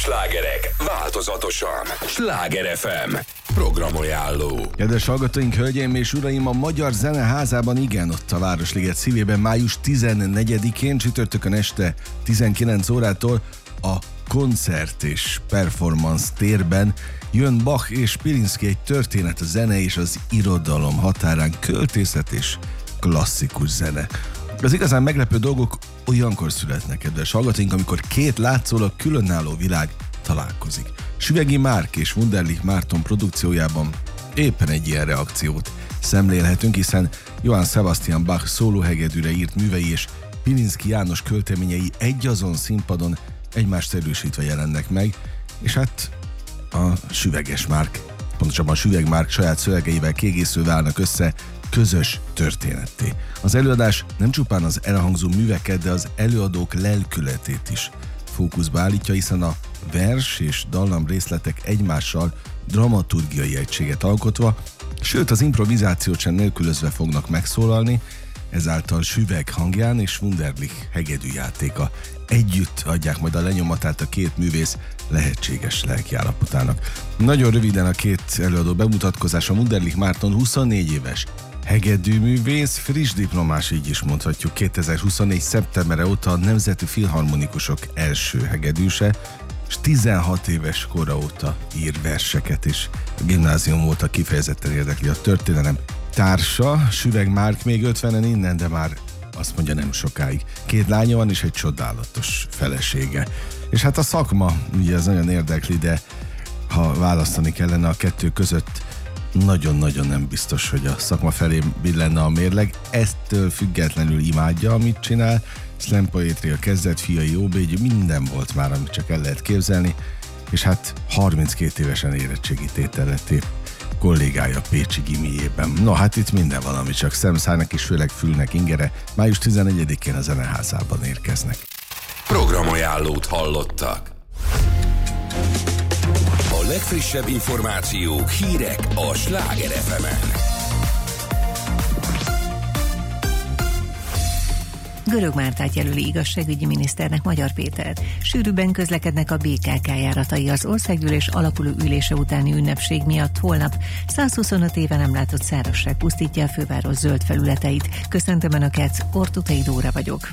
slágerek változatosan. Sláger FM programajánló. Kedves hallgatóink, hölgyeim és uraim, a Magyar Zeneházában, igen, ott a Városliget szívében május 14-én csütörtökön este 19 órától a koncert és performance térben jön Bach és Pilinszky, egy történet a zene és az irodalom határán, költészet és klasszikus zene. Az igazán meglepő dolgok olyankor születnek, kedves hallgatóink, amikor két látszólag különálló világ találkozik. Süvegi Márk és Wunderlich Márton produkciójában éppen egy ilyen reakciót szemlélhetünk, hiszen Johann Sebastian Bach szólóhegedűre írt művei és Pilinszky János költeményei egyazon színpadon egymást erősítve jelennek meg, és hát a Süveges Márk, pontosabban Süveg Márk saját szövegeivel kiegészülve állnak össze közös történetté. Az előadás nem csupán az elhangzó műveket, de az előadók lelkületét is fókuszba állítja, hiszen a vers és dallam részletek egymással dramaturgiai egységet alkotva, sőt az improvizációt sem nélkülözve fognak megszólalni, ezáltal Süveg hangján és Wunderlich hegedűjátéka együtt adják majd a lenyomatát a két művész lehetséges lelkiállapotának. Nagyon röviden a két előadó bemutatkozása: Wunderlich Márton 24 éves hegedűművész, friss diplomás, így is mondhatjuk, 2024. szeptembere óta a Nemzeti Filharmonikusok első hegedűse, és 16 éves kora óta ír verseket, és a gimnázium óta kifejezetten érdekli a történelem társa. Süveg Márk még 50-en innen, de már azt mondja, nem sokáig. Két lánya van és egy csodálatos felesége. És hát a szakma, ugye ez nagyon érdekli, de ha választani kellene a kettő között, nagyon-nagyon nem biztos, hogy a szakma felé billenne a mérleg. Eztől függetlenül imádja, amit csinál. Slam poetria, kezdett, fiai óbégy, minden volt már, amit csak el lehet képzelni, és hát 32 évesen érettségi tételleté kollégája Pécsi gimiében. No, hát itt minden valami, csak szemszájnak és főleg fülnek ingere. Május 14-én a Zeneházában érkeznek. Programajánlót hallottak. A legfrissebb információk, hírek a Sláger FM-en. Görög Mártát jelöli igazságügyi miniszternek Magyar Pétert. Sűrűbben közlekednek a BKK járatai az országgyűlés alapuló ülése utáni ünnepség miatt holnap. 125 éve nem látott szárazság pusztítja a főváros zöld felületeit. Köszöntöm Önöket, Ortutei Dóra vagyok.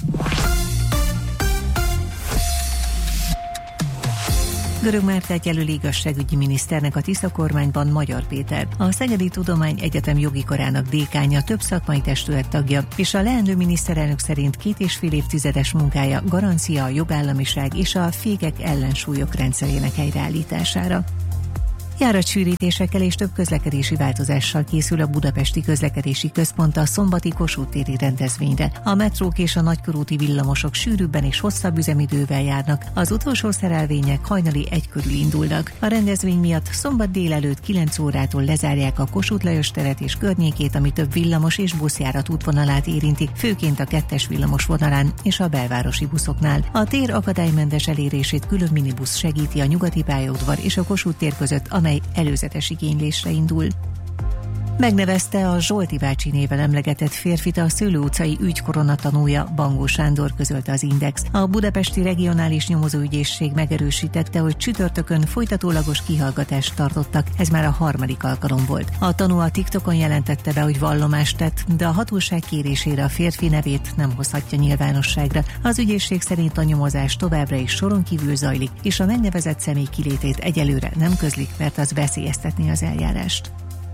Görög Mártát jelöli igazságügyi miniszternek a Tisza kormányban Magyar Péter. A Szegedi Tudományegyetem jogi karának dékánja, több szakmai testület tagja, és a leendő miniszterelnök szerint 2,5 évtizedes munkája garancia a jogállamiság és a fékek ellensúlyok rendszerének helyreállítására. Járatsűrítésekkel és több közlekedési változással készül a Budapesti Közlekedési Központ a szombati Kossuth téri rendezvényre. A metrók és a nagykörúti villamosok sűrűbben és hosszabb üzemidővel járnak. Az utolsó szerelvények hajnali 1 körül indulnak. A rendezvény miatt szombat délelőtt 9 órától lezárják a Kossuth Lajos teret és környékét, ami több villamos és buszjárat útvonalát érinti, főként a 2-es villamos vonalán és a belvárosi buszoknál. A tér akadálymentes elérését külön minibusz segíti a Nyugati pályaudvar és a Kossuth tér között, amely előzetes igénylésre indul. Megnevezte a Zsolti bácsi néven emlegetett férfit a Szőlő utcai ügy koronatanúja, Bangó Sándor, közölte az Index. A budapesti regionális nyomozóügyészség megerősítette, hogy csütörtökön folytatólagos kihallgatást tartottak, ez már a 3. alkalom volt. A tanú a TikTokon jelentette be, hogy vallomást tett, de a hatóság kérésére a férfi nevét nem hozhatja nyilvánosságra. Az ügyészség szerint a nyomozás továbbra is soron kívül zajlik, és a megnevezett személy kilétét egyelőre nem közlik, mert az veszélyeztetné az eljárást.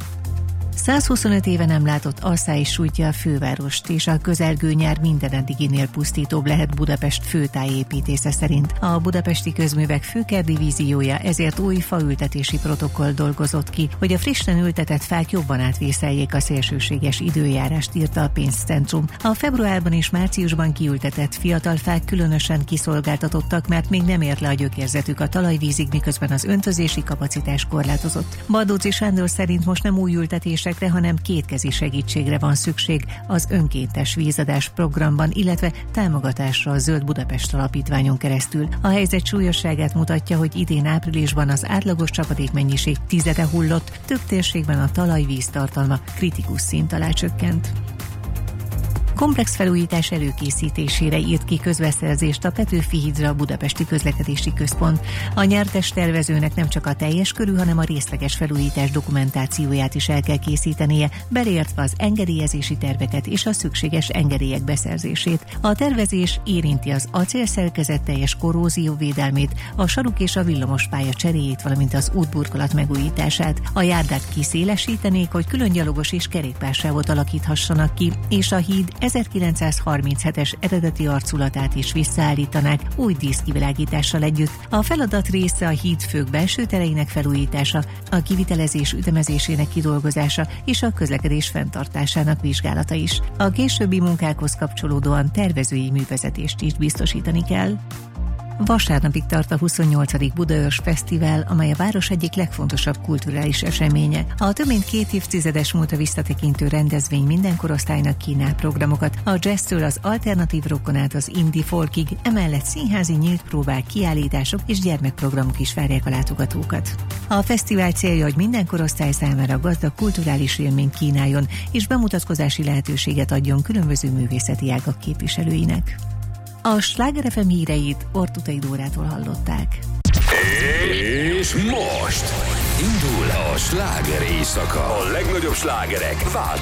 125 éve nem látott asszály sújtja a fővárost, és a közelgő nyár minden eddiginél pusztítóbb lehet Budapest főtájépítésze szerint. A Budapesti Közművek főkertdivíziója ezért új faültetési protokoll dolgozott ki, hogy a frissen ültetett fák jobban átvészeljék a szélsőséges időjárást, írta a pénzcentrum. A februárban és márciusban kiültetett fiatal fák különösen kiszolgáltatottak, mert még nem ért le a gyökérzetük a talajvízig, miközben az öntözési kapacitás korlátozott. Bardóczy Sándor szerint most nem új ültetések, hanem kétkezi segítségre van szükség az önkéntes vízadás programban, illetve támogatásra a Zöld Budapest alapítványon keresztül. A helyzet súlyosságát mutatja, hogy idén áprilisban az átlagos csapadékmennyiség 10-e hullott, több térségben a talajvíz tartalma kritikus szint alá csökkent. komplex felújítás előkészítésére írt ki közbeszerzést a Petőfi hídra Budapesti Közlekedési Központ. A nyertes tervezőnek nem csak a teljes körű, hanem a részleges felújítás dokumentációját is el kell készítenie, beleértve az engedélyezési terveket és a szükséges engedélyek beszerzését. A tervezés érinti az acélszerkezet teljes korrózióvédelmét, a saruk és a villamospálya cseréjét, valamint az útburkolat megújítását. A járdát kiszélesítenék, hogy külön gyalogos és kerékpársávot alakíthassanak ki, és a híd 1937-es eredeti arculatát is visszaállítanák új díszkivilágítással együtt. A feladat része a hídfők belső tereinek felújítása, a kivitelezés ütemezésének kidolgozása és a közlekedés fenntartásának vizsgálata is. A későbbi munkákhoz kapcsolódóan tervezői művezetést is biztosítani kell. Vasárnapig tart a 28. Budaörs Fesztivál, amely a város egyik legfontosabb kulturális eseménye. A több mint 2 évtizedes múltra visszatekintő rendezvény minden korosztálynak kínál programokat, a jazztől az alternatív rockon át az indie folkig, emellett színházi nyílt próbák, kiállítások és gyermekprogramok is várják a látogatókat. A fesztivál célja, hogy minden korosztály számára gazdag kulturális élményt kínáljon, és bemutatkozási lehetőséget adjon különböző művészeti ágak képviselőinek. A Sláger FM híreit Ortutai Dórától hallották. És most indul a sláger éjszaka. A legnagyobb slágerek változnak.